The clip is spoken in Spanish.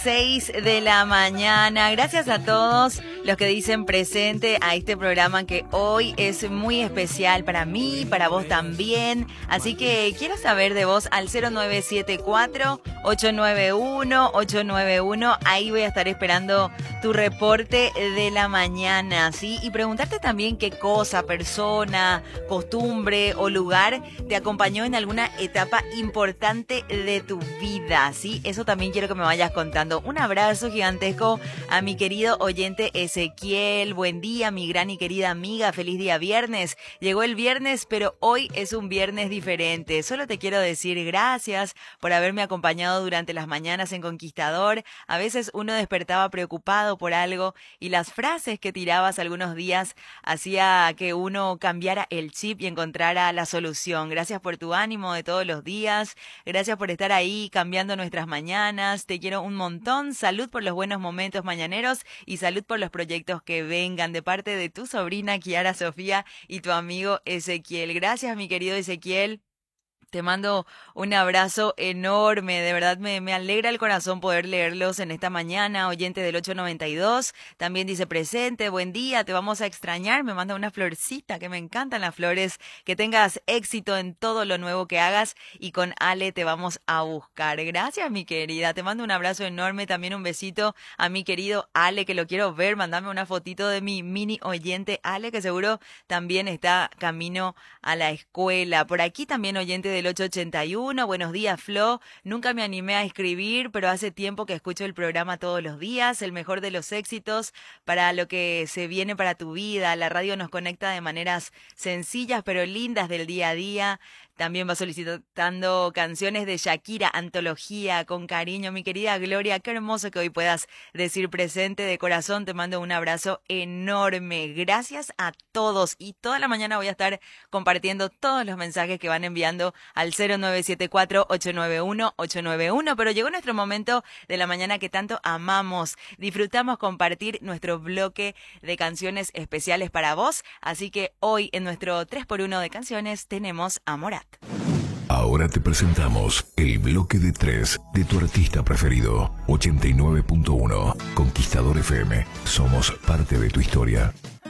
6 de la mañana. Gracias a todos los que dicen presente a este programa que hoy es muy especial para mí, para vos también. Así que quiero saber de vos al 0974-891-891. Ahí voy a estar esperando tu reporte de la mañana, ¿sí? Y preguntarte también qué cosa, persona, costumbre o lugar te acompañó en alguna etapa importante de tu vida, ¿sí? Eso también quiero que me vayas contando. Un abrazo gigantesco a mi querido oyente Ezequiel. Buen día, mi gran y querida amiga. Feliz día viernes. Llegó el viernes, pero hoy es un viernes diferente. Solo te quiero decir gracias por haberme acompañado durante las mañanas en Conquistador. A veces uno despertaba preocupado por algo y las frases que tirabas algunos días hacía que uno cambiara el chip y encontrara la solución. Gracias por tu ánimo de todos los días. Gracias por estar ahí cambiando nuestras mañanas. Te quiero un montón. Salud por los buenos momentos mañaneros y salud por los proyectos que vengan de parte de tu sobrina Kiara Sofía y tu amigo Ezequiel. Gracias, mi querido Ezequiel. Te mando un abrazo enorme, de verdad me alegra el corazón poder leerlos en esta mañana. Oyente del 892, también dice presente, buen día, te vamos a extrañar, me manda una florcita, que me encantan las flores, que tengas éxito en todo lo nuevo que hagas y con Ale te vamos a buscar. Gracias, mi querida, te mando un abrazo enorme, también un besito a mi querido Ale, que lo quiero ver, mandame una fotito de mi mini oyente Ale, que seguro también está camino a la escuela. Por aquí también oyente del 881, buenos días Flo, nunca me animé a escribir, pero hace tiempo que escucho el programa todos los días, el mejor de los éxitos para lo que se viene para tu vida, la radio nos conecta de maneras sencillas pero lindas del día a día. También va solicitando canciones de Shakira, antología, con cariño. Mi querida Gloria, qué hermoso que hoy puedas decir presente de corazón. Te mando un abrazo enorme. Gracias a todos. Y toda la mañana voy a estar compartiendo todos los mensajes que van enviando al 0974-891-891. Pero llegó nuestro momento de la mañana que tanto amamos. Disfrutamos compartir nuestro bloque de canciones especiales para vos. Así que hoy en nuestro 3x1 de canciones tenemos a Morat. Ahora te presentamos el bloque de 3 de tu artista preferido. 89.1 Conquistador FM. Somos parte de tu historia.